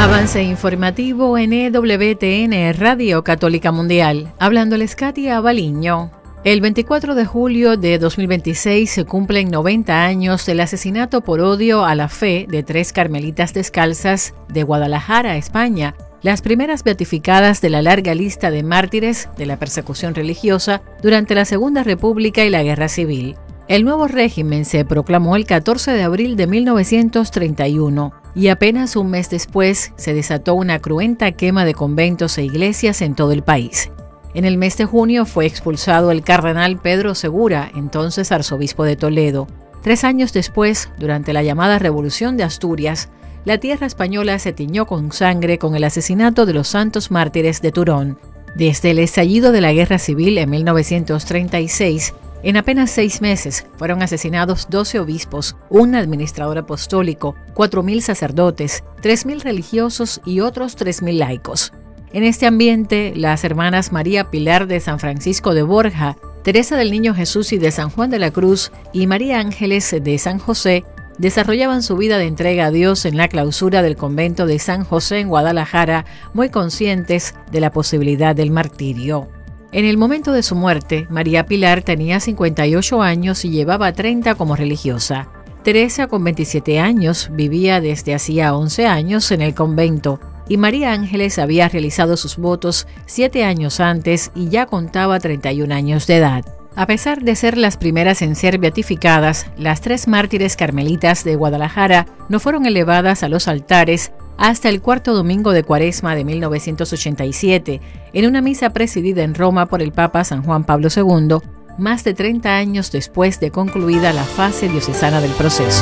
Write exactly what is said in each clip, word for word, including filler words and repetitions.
Avance informativo en E W T N Radio Católica Mundial. Hablándoles Katia Abaliño. El veinticuatro de julio de dos mil veintiséis se cumplen noventa años del asesinato por odio a la fe de tres carmelitas descalzas de Guadalajara, España, las primeras beatificadas de la larga lista de mártires de la persecución religiosa durante la Segunda República y la Guerra Civil. El nuevo régimen se proclamó el catorce de abril de mil novecientos treinta y uno y apenas un mes después se desató una cruenta quema de conventos e iglesias en todo el país. En el mes de junio fue expulsado el cardenal Pedro Segura, entonces arzobispo de Toledo. Tres años después, durante la llamada Revolución de Asturias, la tierra española se tiñó con sangre con el asesinato de los santos mártires de Turón. Desde el estallido de la Guerra Civil en mil novecientos treinta y seis, en apenas seis meses fueron asesinados doce obispos, un administrador apostólico, cuatro mil sacerdotes, tres mil religiosos y otros tres mil laicos. En este ambiente, las hermanas María Pilar de San Francisco de Borja, Teresa del Niño Jesús y de San Juan de la Cruz y María Ángeles de San José desarrollaban su vida de entrega a Dios en la clausura del convento de San José en Guadalajara, muy conscientes de la posibilidad del martirio. En el momento de su muerte, María Pilar tenía cincuenta y ocho años y llevaba treinta como religiosa. Teresa, con veintisiete años, vivía desde hacía once años en el convento, y María Ángeles había realizado sus votos siete años antes y ya contaba treinta y un años de edad. A pesar de ser las primeras en ser beatificadas, las tres mártires carmelitas de Guadalajara no fueron elevadas a los altares hasta el cuarto domingo de Cuaresma de mil novecientos ochenta y siete, en una misa presidida en Roma por el Papa San Juan Pablo segundo, más de treinta años después de concluida la fase diocesana del proceso.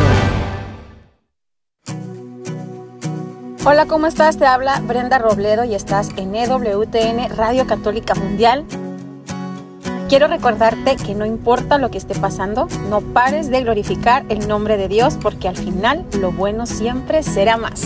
Hola, ¿cómo estás? Te habla Brenda Robledo y estás en E W T N Radio Católica Mundial. Quiero recordarte que no importa lo que esté pasando, no pares de glorificar el nombre de Dios, porque al final lo bueno siempre será más.